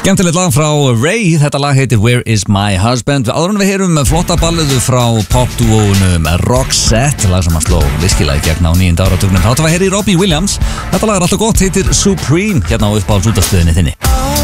Skemmtilegt lag frá Ray, þetta lag heitir Where is my husband. Áður en við heyrum flotta balliðu frá popdúóunum Roxette, lag sem að sló virkilega í gegn á 9. áratugnum. Þá ætlum við að heyra í Robbie Williams. Þetta lag er alltaf gott, heitir Supreme, hérna á uppáhaldsútastöðinni þinni.